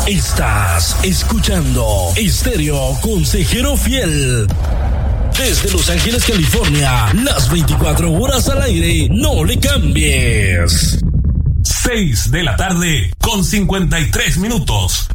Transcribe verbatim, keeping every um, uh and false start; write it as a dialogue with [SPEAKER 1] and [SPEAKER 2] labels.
[SPEAKER 1] Estás escuchando Estéreo Consejero Fiel. Desde Los Ángeles, California, las veinticuatro horas al aire, no le cambies.
[SPEAKER 2] seis de la tarde con cincuenta y tres minutos.